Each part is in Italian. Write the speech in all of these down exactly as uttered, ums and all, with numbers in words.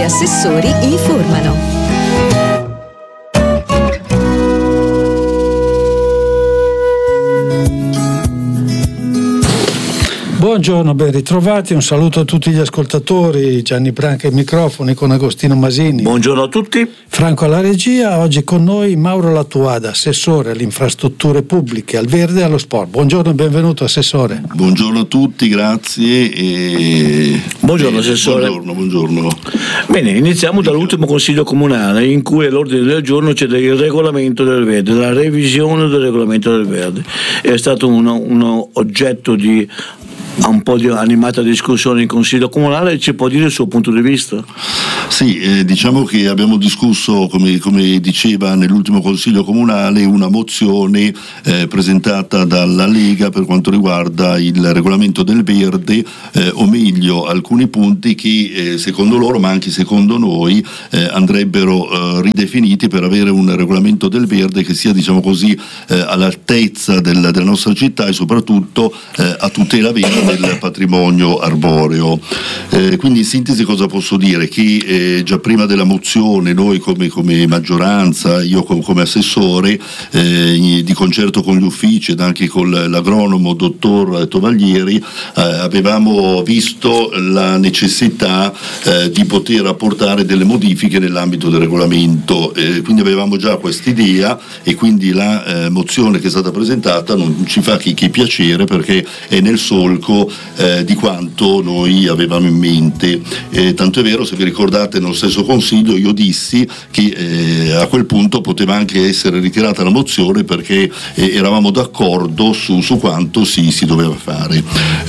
assessori informano. Buongiorno, ben ritrovati, un saluto a tutti gli ascoltatori, Gianni Branca ai microfoni con Agostino Masini. Buongiorno a tutti. Franco alla regia, oggi con noi Mauro Lattuada, assessore alle infrastrutture pubbliche, al verde e allo sport. Buongiorno e benvenuto assessore. Buongiorno a tutti, grazie. E... Buongiorno e... assessore. Buongiorno, buongiorno. Bene, iniziamo dall'ultimo consiglio comunale in cui all'ordine del giorno c'è il regolamento del verde, la revisione del regolamento del verde. È stato uno, uno oggetto di un po' di animata discussione in Consiglio Comunale. Ci può dire il suo punto di vista? Sì, eh, diciamo che abbiamo discusso, come, come diceva nell'ultimo Consiglio Comunale, una mozione eh, presentata dalla Lega per quanto riguarda il regolamento del verde, eh, o meglio alcuni punti che eh, secondo loro, ma anche secondo noi, eh, andrebbero eh, ridefiniti per avere un regolamento del verde che sia, diciamo così, eh, all'altezza del, della nostra città e soprattutto eh, a tutela vera del patrimonio arboreo. Eh, quindi in sintesi cosa posso dire? Che eh, già prima della mozione noi come, come maggioranza, io com, come assessore, eh, di concerto con gli uffici ed anche con l'agronomo dottor Tovaglieri, eh, avevamo visto la necessità eh, di poter apportare delle modifiche nell'ambito del regolamento, eh, quindi avevamo già quest'idea e quindi la eh, mozione che è stata presentata non ci fa che, che piacere, perché è nel solco Eh, di quanto noi avevamo in mente. Eh, tanto è vero, se vi ricordate, nello stesso Consiglio io dissi che eh, a quel punto poteva anche essere ritirata la mozione perché eh, eravamo d'accordo su, su quanto si, si doveva fare.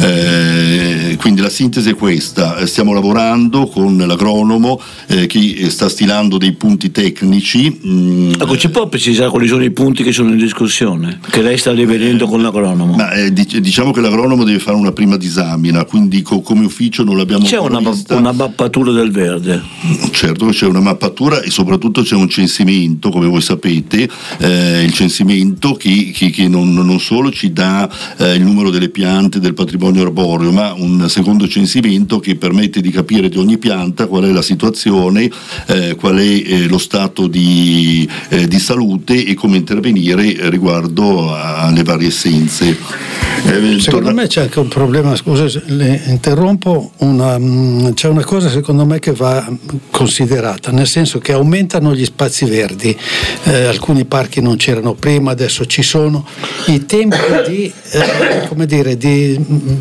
Eh, quindi la sintesi è questa: stiamo lavorando con l'agronomo eh, che sta stilando dei punti tecnici. Mm, ecco, ci può precisare quali sono i punti che sono in discussione, che lei sta rivedendo eh, con l'agronomo? Ma, eh, diciamo che l'agronomo deve fare una prima disamina, quindi co- come ufficio non l'abbiamo c'è una, vista. una mappatura del verde. Certo che c'è una mappatura e soprattutto c'è un censimento, come voi sapete, eh, il censimento che, che, che non, non solo ci dà eh, il numero delle piante del patrimonio arboreo, ma un secondo censimento che permette di capire di ogni pianta qual è la situazione, eh, qual è eh, lo stato di, eh, di salute e come intervenire riguardo alle varie essenze. Eh, secondo torna... me c'è anche un problema, scusa, le interrompo, una, c'è una cosa secondo me che va considerata, nel senso che aumentano gli spazi verdi, eh, alcuni parchi non c'erano prima, adesso ci sono, i tempi di, eh, come dire, di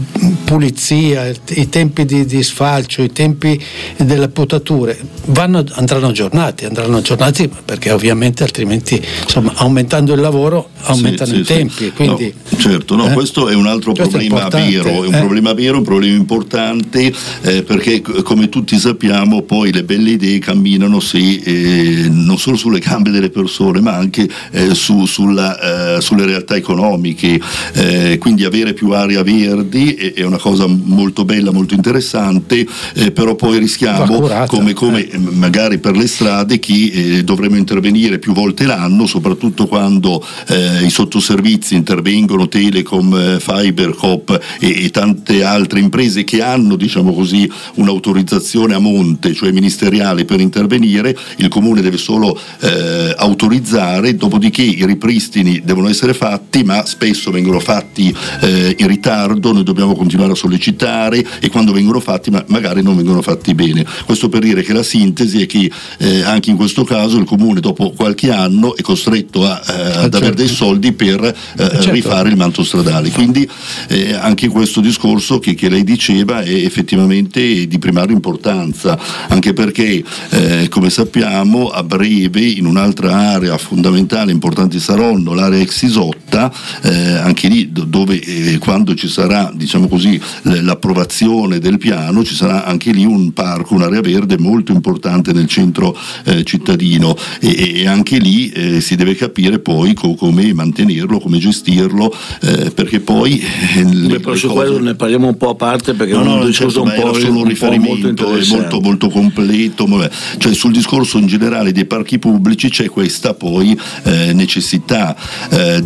pulizia, i tempi di, di sfalcio, i tempi delle potature vanno, andranno aggiornati, andranno aggiornati perché ovviamente altrimenti, insomma, aumentando il lavoro aumentano sì, i sì, tempi. Sì. Quindi, no, certo, no, eh? questo è un altro questo problema è vero, è un eh? problema vero, un problema importante, eh, perché come tutti sappiamo poi le belle idee camminano se, eh, non solo sulle gambe delle persone ma anche eh, su, sulla, eh, sulle realtà economiche, eh, quindi avere più area verdi è, è una cosa molto bella, molto interessante, eh, però poi rischiamo curata, come, come eh. magari per le strade che eh, dovremo intervenire più volte l'anno, soprattutto quando eh, i sottoservizi intervengono, Telecom, eh, Fiber, Coop e, e tante altre imprese che hanno, diciamo così, un'autorizzazione a monte, cioè ministeriale, per intervenire. Il comune deve solo eh, autorizzare, dopodiché i ripristini devono essere fatti, ma spesso vengono fatti eh, in ritardo, noi dobbiamo continuare a sollecitare e quando vengono fatti ma magari non vengono fatti bene. Questo per dire che la sintesi è che eh, anche in questo caso il comune dopo qualche anno è costretto a, eh, ad certo. avere dei soldi per eh, certo. rifare il manto stradale, quindi eh, anche questo discorso che, che lei diceva è effettivamente di primaria importanza, anche perché eh, come sappiamo a breve in un'altra area fondamentale importante Saronno, l'area ex Isotta, eh, anche lì dove eh, quando ci sarà, diciamo così, l'approvazione del piano ci sarà anche lì un parco, un'area verde molto importante nel centro eh, cittadino e, e anche lì eh, si deve capire poi co- come mantenerlo, come gestirlo, eh, perché poi eh, Beh, però su cose... quello ne parliamo un po' a parte perché no, è un no, discorso certo, un po', solo un riferimento molto, molto, molto completo, cioè sul discorso in generale dei parchi pubblici c'è questa poi eh, necessità eh, di, di,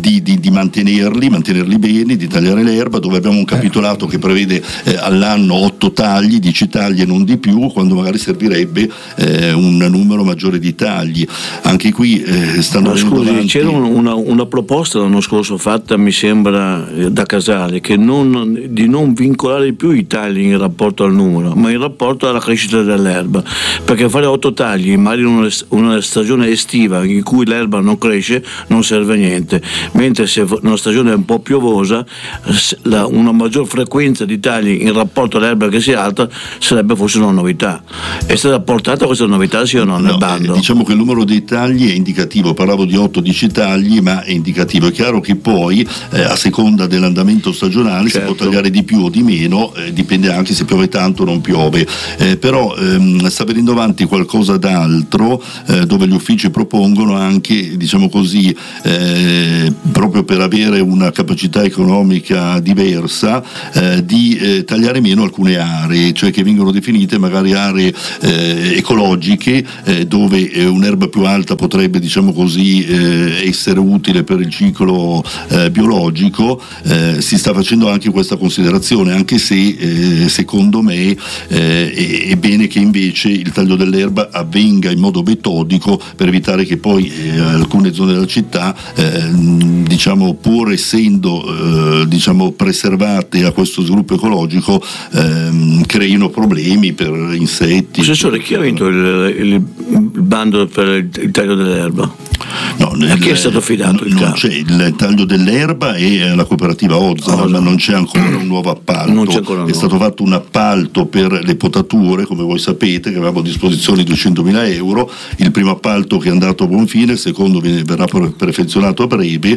di mantenerli, mantenerli bene, di tagliare l'erba, dove abbiamo un capitolato che prevede eh, all'anno otto tagli, dieci tagli e non di più, quando magari servirebbe eh, un numero maggiore di tagli. Anche qui eh, stanno Ma scusi, avanti. c'era una, una proposta l'anno scorso fatta, mi sembra, da Casale, che non, di non vincolare più i tagli in rapporto al numero, ma in rapporto alla crescita dell'erba, perché fare otto tagli magari in una, una stagione estiva in cui l'erba non cresce non serve a niente, mentre se una stagione è un po' piovosa la, una maggior frequenza di tagli in rapporto all'erba che si alta sarebbe forse una novità. È stata portata questa novità, sì o no, nel no, bando? Eh, diciamo che il numero dei tagli è indicativo, parlavo di otto dieci tagli, ma è indicativo. È chiaro che poi eh, a seconda dell'andamento stagionale certo. si può tagliare di più o di meno, eh, dipende anche se piove tanto o non piove, eh, però ehm, sta venendo avanti qualcosa d'altro eh, dove gli uffici propongono anche, diciamo così, eh, proprio per avere una capacità economica diversa, eh, di eh, tagliare meno alcune aree, cioè che vengono definite magari aree eh, ecologiche, eh, dove eh, un'erba più alta potrebbe, diciamo così, eh, essere utile per il ciclo eh, biologico. Eh, si sta facendo anche questa considerazione, anche se eh, secondo me eh, è, è bene che invece il taglio dell'erba avvenga in modo metodico, per evitare che poi eh, alcune zone della città eh, diciamo pur essendo eh, diciamo preservate a questo sviluppo ecologico eh, creino problemi per insetti. Professore, chi ha vinto il, il, il bando per il taglio dell'erba? No, nel, a chi è stato affidato il non c'è il taglio dell'erba e la cooperativa Ozza, oh, ma non c'è ancora un nuovo appalto. Non c'è ancora è nuovo. Stato fatto un appalto per le potature, come voi sapete, che avevamo a disposizione duecentomila euro. Il primo appalto che è andato a buon fine, il secondo verrà perfezionato a breve,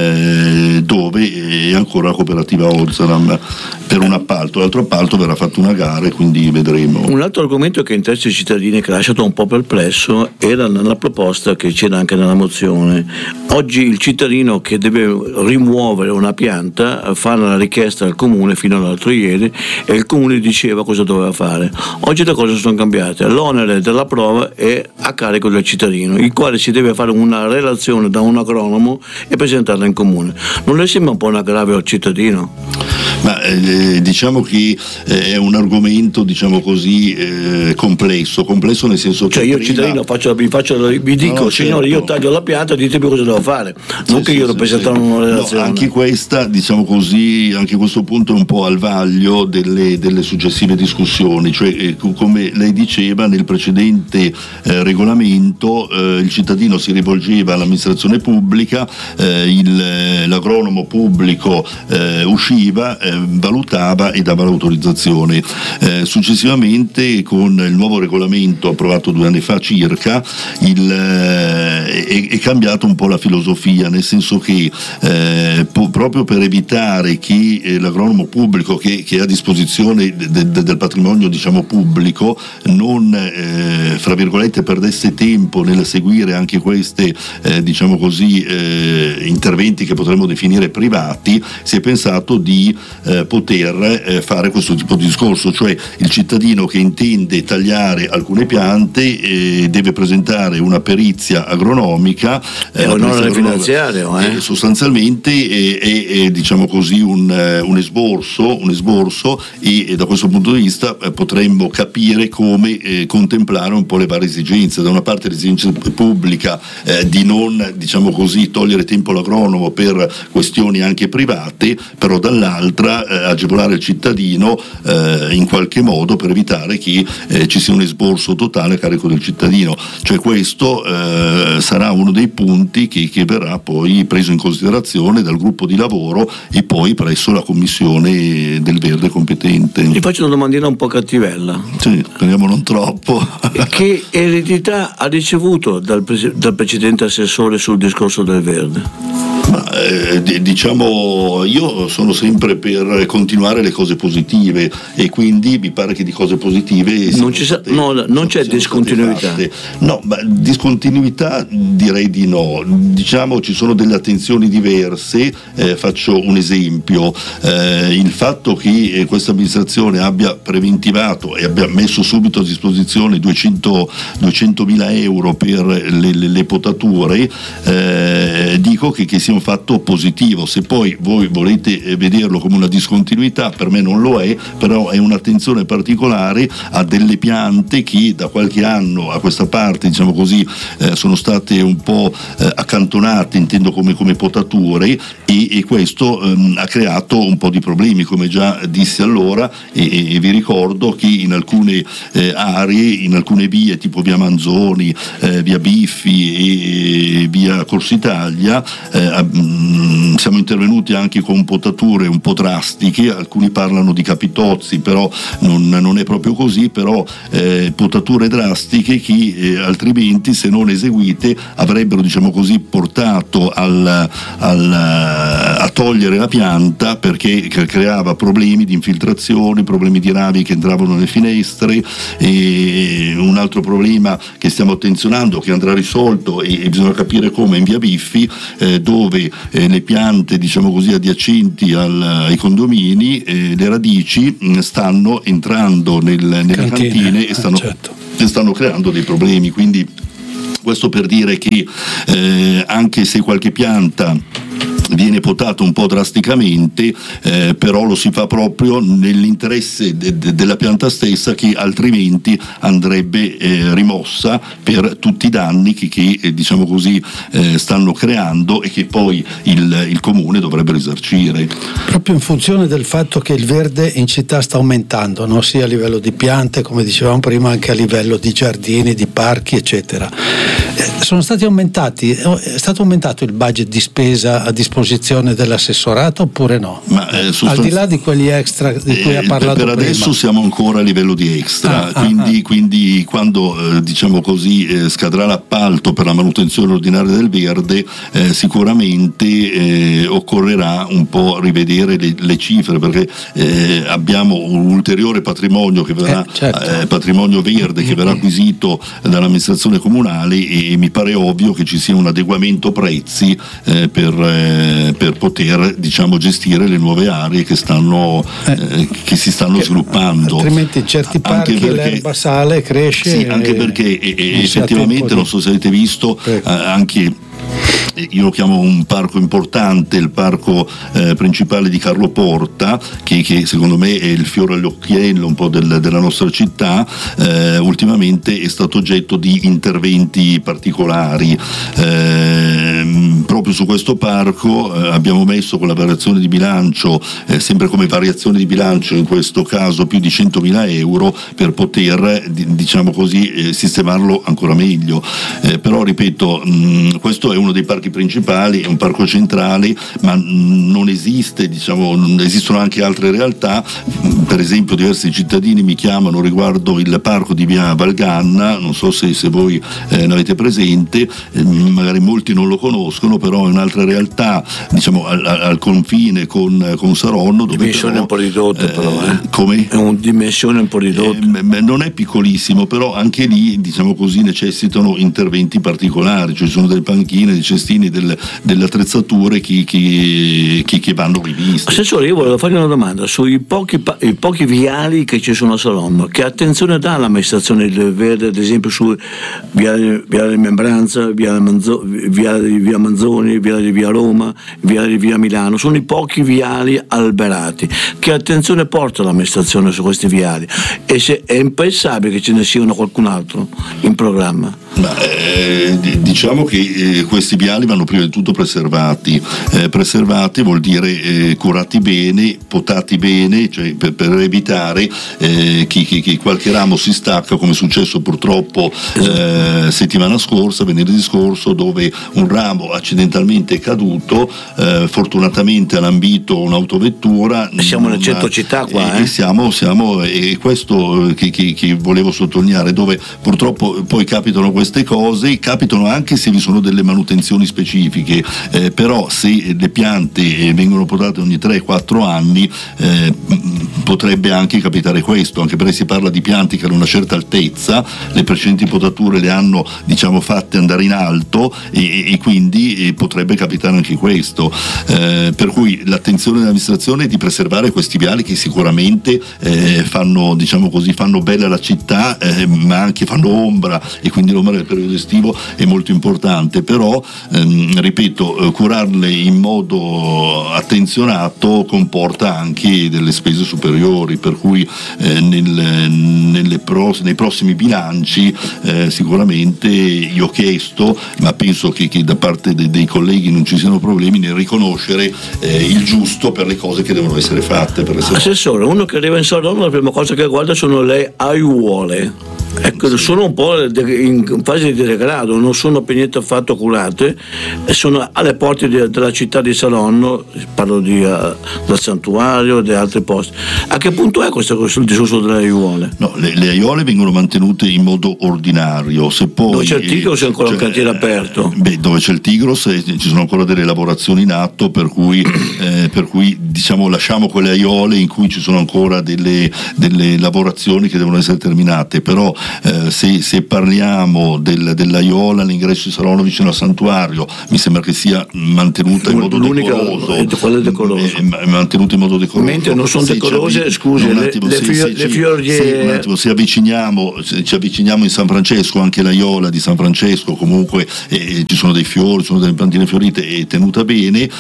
eh, dove è ancora la cooperativa Ozzaram per un appalto. L'altro appalto verrà fatto una gara e quindi vedremo. Un altro argomento che interessa i cittadini, che ha lasciato un po' perplesso, era la proposta che c'era anche nella mozione. Oggi il cittadino che deve rimuovere una pianta fa la richiesta al comune fino all'altro ieri e il comune diceva cosa doveva fare. Oggi le cose sono cambiate, l'onere della prova è a carico del cittadino, il quale si deve fare una relazione da un agronomo e presentarla in comune. Non le sembra un po' un aggravio al cittadino? Ma eh, diciamo che eh, è un argomento, diciamo così, eh, complesso, complesso nel senso che cioè io prima... cittadino faccio, vi, faccio, vi dico no, signore certo. Io taglio la pianta, ditemi cosa devo fare, non sì, che io sì, rappresento sì, una relazione. No, anche questa, diciamo così, anche questo punto è un po' al vaglio delle, delle successive discussioni, cioè eh, come lei diceva nel precedente eh, regolamento eh, il cittadino si rivolgeva all'amministrazione pubblica, eh, il, l'agronomo pubblico eh, usciva, eh, valutava e dava l'autorizzazione. Eh, successivamente con il nuovo regolamento approvato due anni fa circa il, eh, è, è cambiato un po' la filosofia, nel senso che eh, po- proprio per evitare che eh, l'agronomo pubblico che, che è a disposizione de- de- del patrimonio diciamo pubblico non eh, fra virgolette perdesse tempo nel seguire anche queste eh, diciamo così eh, interventi che potremmo definire privati, si è pensato di Eh, poter eh, fare questo tipo di discorso, cioè il cittadino che intende tagliare alcune piante eh, deve presentare una perizia agronomica eh, eh, onore finanziario eh. eh, sostanzialmente è, è, è diciamo così un, un esborso un esborso e, e da questo punto di vista eh, potremmo capire come eh, contemplare un po' le varie esigenze. Da una parte l'esigenza pubblica eh, di non diciamo così togliere tempo all'agronomo per questioni anche private, però dall'altra Eh, agevolare il cittadino eh, in qualche modo per evitare che eh, ci sia un esborso totale a carico del cittadino. Cioè questo eh, sarà uno dei punti che, che verrà poi preso in considerazione dal gruppo di lavoro e poi presso la commissione del Verde competente. Ti faccio una domandina un po' cattivella. Sì, speriamo non troppo. Che eredità ha ricevuto dal, pre- dal precedente assessore sul discorso del Verde? Ma, eh, diciamo io sono sempre per continuare le cose positive e quindi mi pare che di cose positive non, ci sa- state, no, non c'è discontinuità. No, ma discontinuità direi di no. Diciamo ci sono delle attenzioni diverse, eh, faccio un esempio, eh, il fatto che eh, questa amministrazione abbia preventivato e abbia messo subito a disposizione duecentomila euro per le, le, le potature, eh, dico che, che sia un fatto positivo. Se poi voi volete vederlo come una discontinuità, per me non lo è, però è un'attenzione particolare a delle piante che da qualche anno a questa parte, diciamo così, eh, sono state un po' eh, accantonate, intendo come, come potature, e, e questo ehm, ha creato un po' di problemi, come già dissi allora, e, e vi ricordo che in alcune eh, aree, in alcune vie tipo via Manzoni, eh, via Biffi e, e via Corso Italia, eh, mh, siamo intervenuti anche con potature un po' drastiche. Alcuni parlano di capitozzi, però non, non è proprio così, però eh, potature drastiche che eh, altrimenti, se non eseguite, avrebbero, diciamo così, portato al, al, a togliere la pianta, perché creava problemi di infiltrazioni, problemi di rami che entravano nelle finestre. E un altro problema che stiamo attenzionando, che andrà risolto, e, e bisogna capire come, in via Biffi, eh, dove eh, le piante, diciamo così, adiacenti al, ai condomini, eh, le radici mh, stanno entrando nel, nelle cantine, cantine e stanno, eh, certo. e stanno creando dei problemi. Quindi questo per dire che eh, anche se qualche pianta viene potato un po' drasticamente, eh, però lo si fa proprio nell'interesse de- de- della pianta stessa, che altrimenti andrebbe eh, rimossa per tutti i danni che, che eh, diciamo così eh, stanno creando, e che poi il, il comune dovrebbe risarcire. Proprio in funzione del fatto che il verde in città sta aumentando, no? Sia a livello di piante, come dicevamo prima, anche a livello di giardini, di parchi, eccetera. Eh, sono stati aumentati, è stato aumentato il budget di spesa a disposizione dell'assessorato oppure no? Ma, eh, sostanzi- al di là di quelli extra di cui eh, ha parlato per prima. adesso siamo ancora a livello di extra, ah, quindi, ah, ah. quindi quando eh, diciamo così eh, scadrà l'appalto per la manutenzione ordinaria del verde, eh, sicuramente eh, occorrerà un po' rivedere le, le cifre, perché eh, abbiamo un ulteriore patrimonio che verrà eh, certo. eh, patrimonio verde che verrà acquisito dall'amministrazione comunale, e, e mi pare ovvio che ci sia un adeguamento prezzi eh, per eh, per poter, diciamo, gestire le nuove aree che stanno eh, che si stanno che, sviluppando. Altrimenti in certi parchi perché, l'erba sale, cresce. Sì, anche perché e, e effettivamente, non so se avete visto, eh, anche io lo chiamo un parco importante, il parco eh, principale di Carlo Porta, che, che secondo me è il fiore all'occhiello un po' del, della nostra città, eh, ultimamente è stato oggetto di interventi particolari. Eh, proprio su questo parco eh, abbiamo messo, con la variazione di bilancio, eh, sempre come variazione di bilancio in questo caso, più di centomila euro per poter, diciamo così, eh, sistemarlo ancora meglio. Eh, però ripeto, mh, questo è uno dei parchi principali, è un parco centrale, ma non esiste, diciamo, non esistono anche altre realtà. Per esempio diversi cittadini mi chiamano riguardo il parco di via Valganna, non so se, se voi eh, ne avete presente, eh, magari molti non lo conoscono, però è un'altra realtà, diciamo, al, al confine con, con Saronno, dove dimensione però, un po' ridotta, eh, però eh. come? È una dimensione un po' ridotta, eh, non è piccolissimo, però anche lì, diciamo così, necessitano interventi particolari, cioè ci sono delle panchine, dei cestini, delle, delle attrezzature che, che, che, che vanno riviste. Assessore, io volevo fargli una domanda sui pochi, i pochi viali che ci sono a Saronno. Che attenzione dà l'amministrazione del verde, ad esempio su Viale, Viale Membranza, Viale Manzo, Viale di Via Manzoni, Viale di Via Roma, Viale di Via Milano? Sono i pochi viali alberati. Che attenzione porta l'amministrazione su questi viali? E se è impensabile che ce ne siano qualcun altro in programma? Ma, eh, diciamo che eh, questi viali vanno prima di tutto preservati. Eh, preservati vuol dire eh, curati bene, potati bene, cioè per, per evitare eh, che, che, che qualche ramo si stacca, come è successo purtroppo eh, settimana scorsa, venerdì scorso, dove un ramo accidentalmente è caduto, eh, fortunatamente ha lambito un'autovettura. Siamo nel centro città qua, e eh? siamo, siamo e questo che, che, che volevo sottolineare, dove purtroppo poi capitano queste queste cose capitano anche se vi sono delle manutenzioni specifiche, eh, però se le piante vengono potate ogni tre quattro anni eh, potrebbe anche capitare questo, anche perché si parla di piante che hanno una certa altezza, le precedenti potature le hanno diciamo fatte andare in alto e, e quindi e potrebbe capitare anche questo, eh, per cui l'attenzione dell'amministrazione è di preservare questi viali che sicuramente eh, fanno diciamo così fanno bella la città, eh, ma anche fanno ombra, e quindi l'ombra del periodo estivo è molto importante, però ehm, ripeto, curarle in modo attenzionato comporta anche delle spese superiori, per cui eh, nel, nelle pros, nei prossimi bilanci eh, sicuramente io ho chiesto, ma penso che, che da parte de, dei colleghi non ci siano problemi nel riconoscere eh, il giusto per le cose che devono essere fatte. Per essere Assessore, uno che arriva in Saronno la prima cosa che guarda sono le aiuole. Ecco, sì. Sono un po' in fase di degrado, non sono per niente affatto curate, e sono alle porte di, della città di Saronno, parlo di, uh, del santuario e di altri posti. A che punto è questo il discorso delle aiuole? No, le, le aiuole vengono mantenute in modo ordinario. Se poi, dove c'è il Tigros è ancora cioè, un cantiere aperto? Beh, dove c'è il Tigros eh, ci sono ancora delle lavorazioni in atto, per cui, eh, per cui diciamo lasciamo quelle aiuole in cui ci sono ancora delle, delle lavorazioni che devono essere terminate, però Eh, se, se parliamo del, dell'aiola all'ingresso di Saronno vicino al santuario, mi sembra che sia mantenuta in modo L'unica, decoroso, è decoroso. È, è mantenuta in modo decoroso. Mentre non sono decorose, avvi- scusi, no, attimo, le, se, le, se, le fiorie... se, un attimo, se avviciniamo, se ci avviciniamo in San Francesco, anche l'aiola di San Francesco comunque eh, ci sono dei fiori, ci sono delle plantine fiorite, è tenuta bene.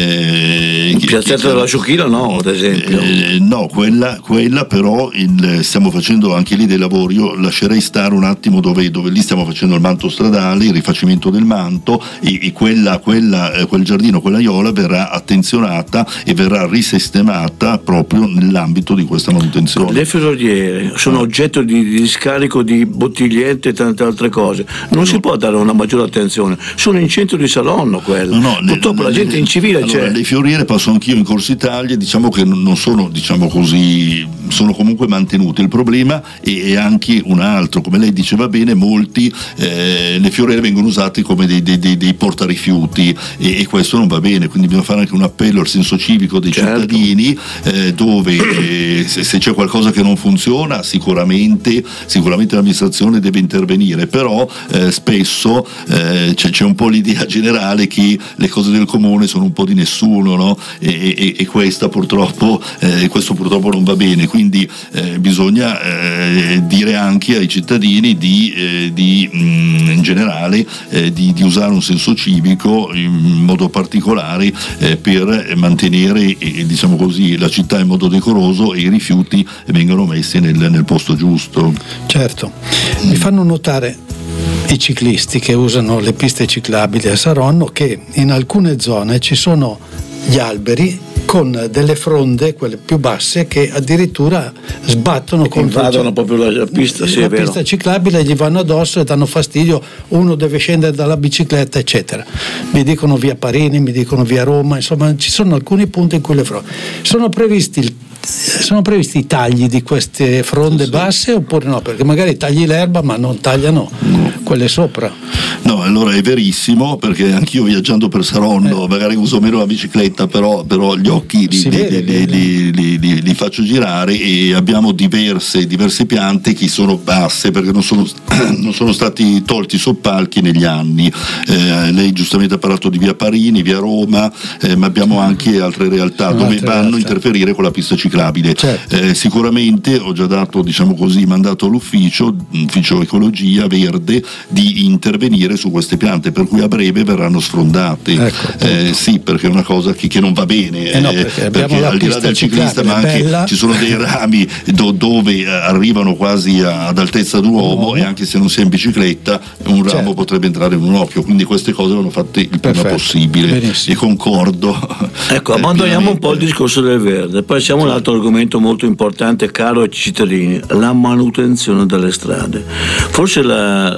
Eh, in Piazzetta della Sciocchina no, ad esempio. Eh, no, quella, quella però il, stiamo facendo anche lì dei lavori. Io lascerei stare un attimo dove, dove lì stiamo facendo il manto stradale, il rifacimento del manto, e, e quella, quella, eh, quel giardino, quell'aiola verrà attenzionata e verrà risistemata proprio nell'ambito di questa manutenzione. Le ferroviere sono oggetto di, di scarico di bottigliette e tante altre cose, non no. si può dare una maggiore attenzione, sono in centro di Saronno quello, no, no, purtroppo le, la gente le, in civile allora, c'è. Le fioriere passo anch'io in Corso Italia, diciamo che non sono diciamo così, sono comunque mantenute. Il problema è, è anche un altro, come lei diceva bene, molti eh, le fioriere vengono usate come dei, dei, dei, dei portarifiuti e, e questo non va bene, quindi bisogna fare anche un appello al senso civico dei certo. cittadini eh, dove eh, se, se c'è qualcosa che non funziona sicuramente, sicuramente l'amministrazione deve intervenire, però eh, spesso eh, c'è, c'è un po' l'idea generale che le cose del comune sono un po' di nessuno, no? e, e, e questa purtroppo eh, questo purtroppo non va bene, quindi eh, bisogna eh, dire anche ai cittadini di, eh, di mh, in generale eh, di, di usare un senso civico in modo particolare eh, per mantenere eh, diciamo così la città in modo decoroso e i rifiuti vengano messi nel, nel posto giusto. Certo, mi fanno notare i ciclisti che usano le piste ciclabili a Saronno che in alcune zone ci sono gli alberi con delle fronde, quelle più basse, che addirittura sbattono e contro invadono proprio la pista, sì, la è vero. pista ciclabile, gli vanno addosso e danno fastidio, uno deve scendere dalla bicicletta eccetera. Mi dicono via Parini, mi dicono via Roma, insomma ci sono alcuni punti in cui le fronde sono previsti il Sono previsti i tagli di queste fronde sì, basse oppure no? Perché magari tagli l'erba ma non tagliano no. quelle sopra. No, allora è verissimo, perché anch'io viaggiando per Saronno eh. magari uso meno la bicicletta, però, però gli occhi li, li, li, li, li, li, li faccio girare e abbiamo diverse, diverse piante che sono basse perché non sono, non sono stati tolti i soppalchi negli anni. Eh, lei giustamente ha parlato di via Parini, via Roma, eh, ma abbiamo anche altre realtà dove altre vanno realtà. a interferire con la pista ciclabile. Certo. Eh, sicuramente ho già dato, diciamo così, mandato all'ufficio, ufficio ecologia verde, di intervenire su queste piante, per cui a breve verranno sfrondate. Ecco, eh, sì, perché è una cosa che, che non va bene, eh no, perché, perché al di là del ciclista, ma anche bella. ci sono dei rami do, dove arrivano quasi ad altezza d'uomo, oh. e anche se non si è in bicicletta un ramo certo. potrebbe entrare in un occhio, quindi queste cose vanno fatte il Perfetto. prima possibile. Benissimo. E concordo. Ecco, abbandoniamo un po' il discorso del verde, poi siamo un altro argomento molto importante, caro ai cittadini, la manutenzione delle strade. Forse la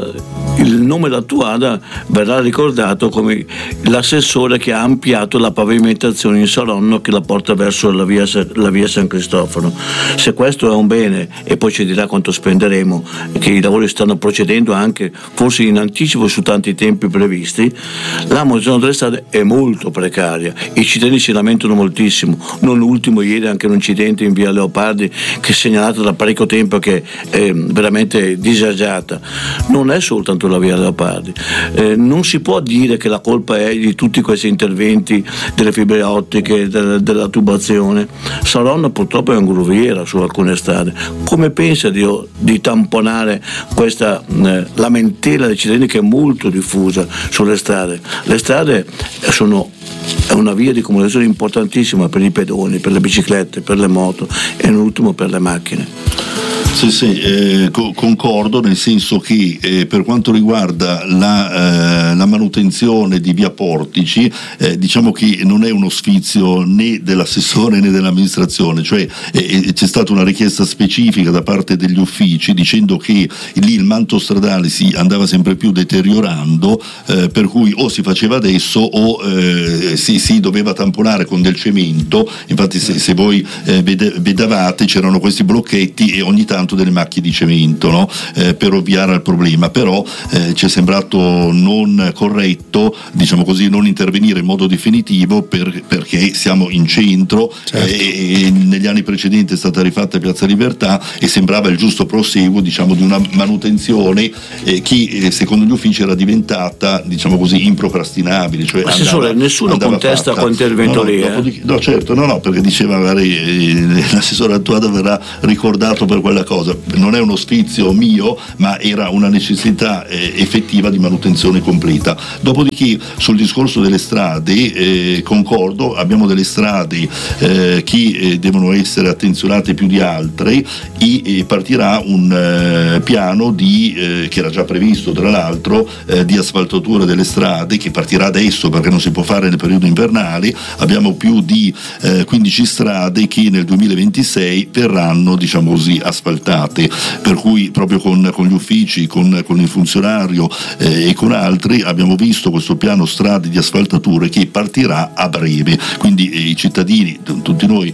il nome Lattuada verrà ricordato come l'assessore che ha ampliato la pavimentazione in Saronno che la porta verso la via, la via San Cristoforo. Se questo è un bene, e poi ci dirà quanto spenderemo, che i lavori stanno procedendo anche forse in anticipo su tanti tempi previsti, la manutenzione delle strade è molto precaria, i cittadini si lamentano moltissimo, non ultimo ieri anche un incidente in via Leopardi che è segnalato da parecchio tempo, che è veramente disagiata. Non è soltanto la via Leopardi, eh, non si può dire che la colpa è di tutti questi interventi delle fibre ottiche, della, della tubazione. Saronno purtroppo è un gruviera su alcune strade. Come pensa di, di tamponare questa eh, lamentela dei cittadini che è molto diffusa sulle strade? Le strade sono è una via di comunicazione importantissima per i pedoni, per le biciclette, per le moto e in ultimo per le macchine. Sì, sì, eh, co- concordo, nel senso che eh, per quanto riguarda la, eh, la manutenzione di via Portici, eh, diciamo che non è uno sfizio né dell'assessore né dell'amministrazione, cioè eh, c'è stata una richiesta specifica da parte degli uffici dicendo che lì il manto stradale si andava sempre più deteriorando, eh, per cui o si faceva adesso o eh, si, si doveva tamponare con del cemento. Infatti se, se voi eh, vedevate c'erano questi blocchetti e ogni tanto delle macchie di cemento, no? eh, per ovviare al problema, però eh, ci è sembrato non corretto, diciamo così, non intervenire in modo definitivo per, perché siamo in centro, certo. eh, e negli anni precedenti è stata rifatta Piazza Libertà e sembrava il giusto proseguo, diciamo, di una manutenzione eh, che eh, secondo gli uffici era diventata, diciamo così, improcrastinabile. Cioè Assessore, andava, nessuno andava contesta quel intervento lì? No, eh? no, certo, no, no, perché diceva magari eh, l'assessore Lattuada verrà ricordato per quella cosa. Non è uno sfizio mio, ma era una necessità eh, effettiva di manutenzione completa. Dopodiché sul discorso delle strade eh, concordo, abbiamo delle strade eh, che eh, devono essere attenzionate più di altre e eh, partirà un eh, piano di, eh, che era già previsto tra l'altro, eh, di asfaltatura delle strade, che partirà adesso perché non si può fare nel periodo invernale. Abbiamo più di eh, quindici strade che nel duemilaventisei verranno, diciamo così, asfaltate, per cui proprio con, con gli uffici, con, con il funzionario eh, e con altri abbiamo visto questo piano strade di asfaltature che partirà a breve, quindi eh, i cittadini, t- tutti noi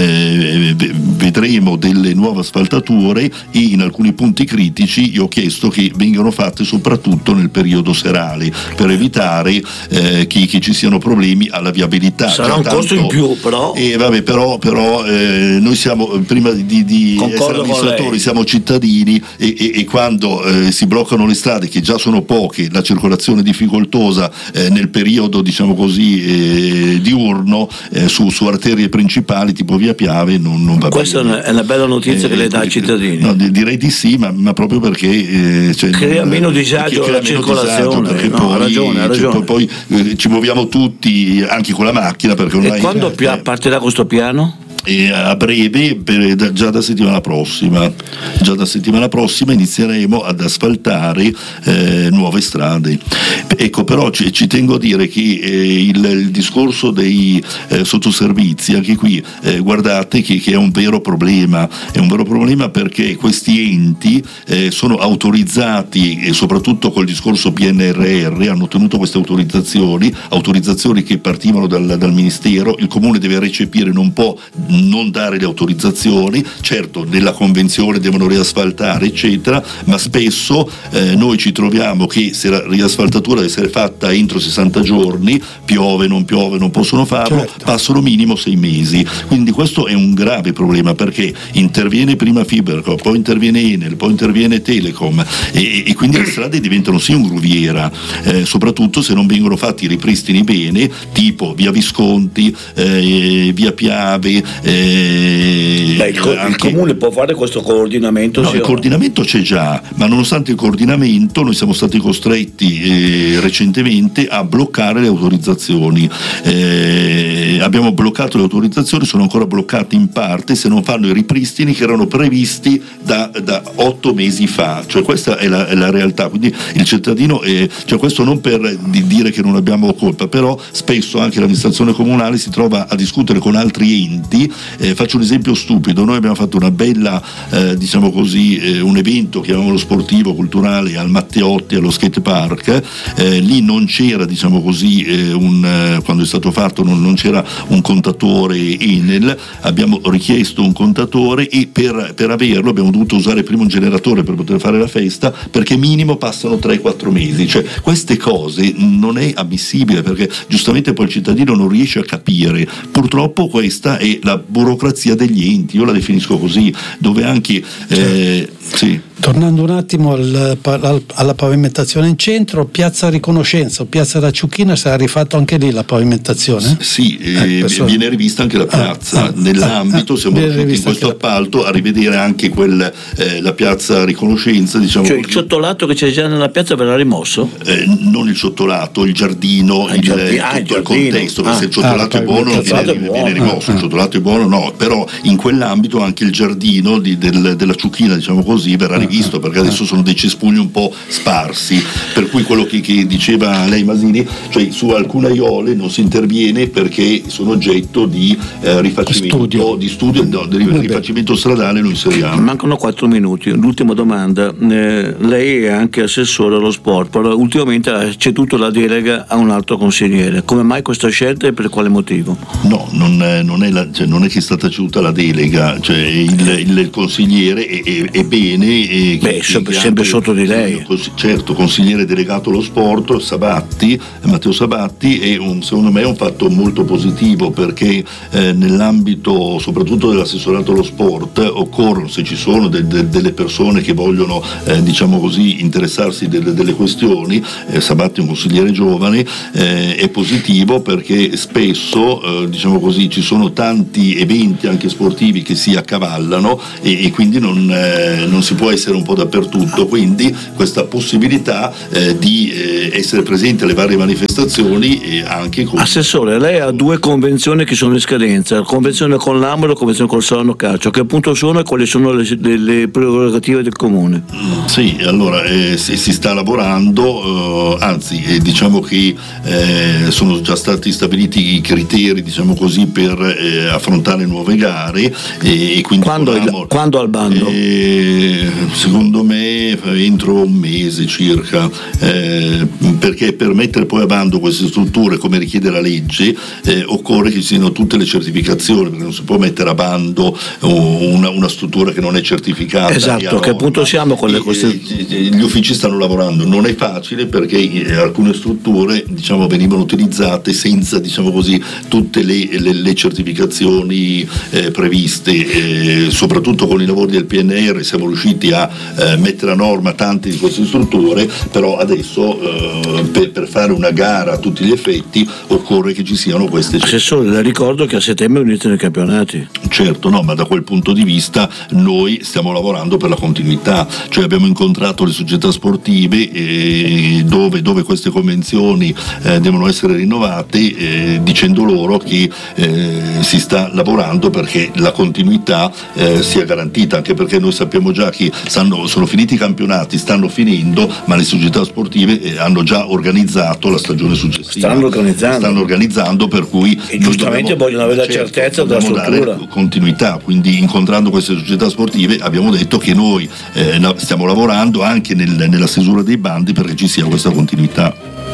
eh, vedremo delle nuove asfaltature e in alcuni punti critici io ho chiesto che vengano fatte soprattutto nel periodo serale per evitare eh, che, che ci siano problemi alla viabilità. Sarà un tanto, costo in più però eh, vabbè, però, però eh, noi siamo prima di, di essere amministratori siamo cittadini e, e, e quando eh, si bloccano le strade, che già sono poche, la circolazione difficoltosa eh, nel periodo, diciamo così, eh, diurno eh, su, su arterie principali tipo via Piave non, non va questa bene. Questa è una bella notizia eh, che le dà ai cittadini. No, direi di sì, ma, ma proprio perché eh, cioè, crea non, meno disagio alla circolazione. Disagio, no, poi, ha ragione, ha ragione. Cioè, poi, poi eh, ci muoviamo tutti anche con la macchina perché ormai, e quando eh, partirà questo piano? E a breve, per, da, già da settimana prossima già da settimana prossima inizieremo ad asfaltare eh, nuove strade. Ecco, però ci, ci tengo a dire che eh, il, il discorso dei eh, sottoservizi, anche qui eh, guardate che, che è un vero problema, è un vero problema perché questi enti eh, sono autorizzati, e soprattutto col discorso P N R R hanno ottenuto queste autorizzazioni, autorizzazioni che partivano dal, dal Ministero. Il Comune deve recepire, non può non dare le autorizzazioni, certo nella convenzione devono riasfaltare eccetera, ma spesso eh, noi ci troviamo che se la riasfaltatura deve essere fatta entro sessanta giorni, piove, non piove, non possono farlo, certo. Passano minimo sei mesi, quindi questo è un grave problema perché interviene prima Fiberco, poi interviene Enel, poi interviene Telecom e, e quindi le strade diventano sì un gruviera, eh, soprattutto se non vengono fatti i ripristini bene, tipo via Visconti, eh, via Piave. Eh, Beh, il, co- anche, il comune può fare questo coordinamento? No, il coordinamento c'è già, ma nonostante il coordinamento noi siamo stati costretti eh, recentemente a bloccare le autorizzazioni. Eh, abbiamo bloccato le autorizzazioni, sono ancora bloccate in parte se non fanno i ripristini che erano previsti da, da otto mesi fa, cioè questa è la, è la realtà. Quindi il cittadino, è, cioè questo non per di dire che non abbiamo colpa, però spesso anche l'amministrazione comunale si trova a discutere con altri enti sportivi. Eh, faccio un esempio stupido: noi abbiamo fatto una bella eh, diciamo così eh, un evento, chiamiamolo sportivo, culturale, al Matteotti, allo skate park. Eh, lì non c'era diciamo così eh, un, eh, quando è stato fatto non, non c'era un contatore Enel, abbiamo richiesto un contatore e per, per averlo abbiamo dovuto usare prima un generatore per poter fare la festa, perché minimo passano tre quattro mesi. Cioè queste cose non è ammissibile, perché giustamente poi il cittadino non riesce a capire. Purtroppo questa è la burocrazia degli enti, io la definisco così, dove anche eh, sì. Tornando un attimo al, al, alla pavimentazione in centro, Piazza Riconoscenza o Piazza da Ciuchina, sarà rifatto anche lì la pavimentazione? Sì, eh, eh, viene rivista anche la piazza. Ah, ah, Nell'ambito ah, siamo riusciti in questo appalto a rivedere anche quel, eh, la Piazza Riconoscenza. Diciamo cioè il ciottolato che c'è già nella piazza verrà rimosso? Eh, non il ciottolato, il giardino, ah, il, giardino, il, ah, tutto il, il contesto, perché ah, se il ciottolato ah, è buono non viene, viene, viene rimosso, ah, il ciottolato è buono no, però in quell'ambito anche il giardino di, del, della Ciuchina, diciamo così, verrà rivisto, perché adesso sono dei cespugli un po' sparsi, per cui quello che, che diceva lei Masini, cioè su alcune aiole non si interviene perché sono oggetto di eh, rifacimento studio. di studio, no, di rifacimento stradale, lo inseriamo. Mancano quattro minuti, l'ultima domanda, eh, lei è anche assessore allo sport, però ultimamente ha ceduto la delega a un altro consigliere, come mai questa scelta e per quale motivo? No, non è, non è, la, cioè, non è che è stata ceduta la delega, cioè il, il, il consigliere è, è, è bene e Beh, sempre, sempre sotto di lei. Certo, consigliere delegato allo sport Sabatti, Matteo Sabatti, è un, secondo me è un fatto molto positivo, perché eh, nell'ambito soprattutto dell'assessorato allo sport occorrono, se ci sono de, de, delle persone che vogliono eh, diciamo così interessarsi delle, delle questioni, eh, Sabatti è un consigliere giovane, eh, è positivo perché spesso eh, diciamo così ci sono tanti eventi anche sportivi che si accavallano e, e quindi non, eh, non si può essere un po' dappertutto, quindi questa possibilità eh, di eh, essere presente alle varie manifestazioni e anche con... Assessore, lei ha due convenzioni che sono in scadenza, la convenzione con l'Ambro e la convenzione col Salerno Calcio, a che punto sono e quali sono le, le, le prerogative del comune? Mm, sì, allora eh, si, si sta lavorando, eh, anzi eh, diciamo che eh, sono già stati stabiliti i criteri diciamo così per eh, affrontare nuove gare e, e quindi quando, il, quando al bando? Eh, secondo me entro un mese circa, eh, perché per mettere poi a bando queste strutture come richiede la legge eh, occorre che ci siano tutte le certificazioni, perché non si può mettere a bando una, una struttura che non è certificata. Esatto, a che punto siamo con le queste... Gli uffici stanno lavorando, non è facile perché alcune strutture diciamo venivano utilizzate senza diciamo così tutte le, le, le certificazioni eh, previste, eh, soprattutto con i lavori del P N R siamo riusciti a eh, mettere a norma tante di queste strutture, però adesso eh, per, per fare una gara a tutti gli effetti occorre che ci siano queste. Assessore, le ricordo che a settembre iniziano i campionati. Certo, no, ma da quel punto di vista noi stiamo lavorando per la continuità, cioè abbiamo incontrato le società sportive eh, dove, dove queste convenzioni eh, devono essere rinnovate, eh, dicendo loro che eh, si sta lavorando perché la continuità eh, sia garantita, anche perché noi sappiamo già che stanno, sono finiti i campionati, stanno finendo, ma le società sportive eh, hanno già organizzato la stagione successiva. Stanno organizzando. Stanno organizzando, per cui e giustamente dobbiamo, vogliono avere la certo, certezza della struttura. Dare continuità, quindi incontrando queste società sportive abbiamo detto che noi eh, stiamo lavorando anche nel, nella stesura dei bandi perché ci sia questa continuità.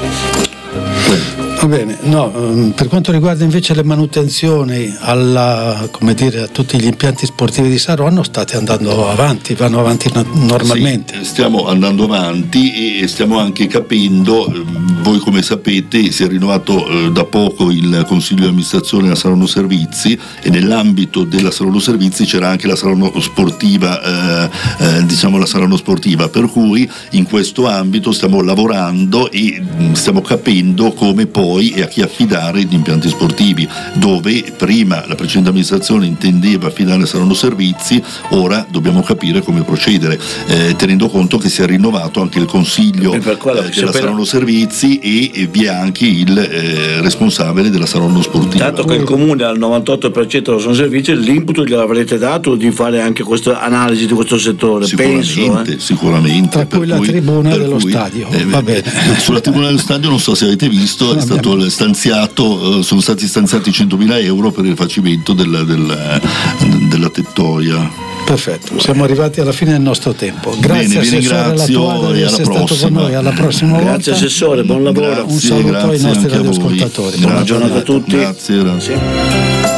Va bene, no, per quanto riguarda invece le manutenzioni alla, come dire, a tutti gli impianti sportivi di Saronno, state andando avanti, vanno avanti normalmente. Sì, stiamo andando avanti e stiamo anche capendo, voi come sapete si è rinnovato eh, da poco il consiglio di amministrazione della Saronno Servizi e nell'ambito della Saronno Servizi c'era anche la Saronno Sportiva, eh, eh, diciamo la Saronno Sportiva, per cui in questo ambito stiamo lavorando e stiamo capendo come poi e a chi affidare gli impianti sportivi, dove prima la precedente amministrazione intendeva affidare Saronno Servizi, ora dobbiamo capire come procedere, eh, tenendo conto che si è rinnovato anche il consiglio eh, della Saronno Servizi servizi e, e vi è anche il eh, responsabile della Saronno Sportiva. Tanto che il comune al novantotto per cento lo sono servizi, l'input gliel'avrete dato di fare anche questa analisi di questo settore, sicuramente, penso. Eh. Sicuramente. Tra cui la cui, tribuna dello cui, stadio. Eh, Va bene. Sulla tribuna dello stadio non so se avete visto, è stato abbiamo... stanziato, sono stati stanziati centomila euro per il rifacimento della, della, della tettoia. Perfetto, siamo arrivati alla fine del nostro tempo. Grazie. Bene, vi ringrazio di essere stato con noi. Alla prossima volta. Grazie Assessore, buon lavoro. Grazie, un saluto ai nostri radioascoltatori. Buona giornata a tutti. Grazie, grazie. Sì.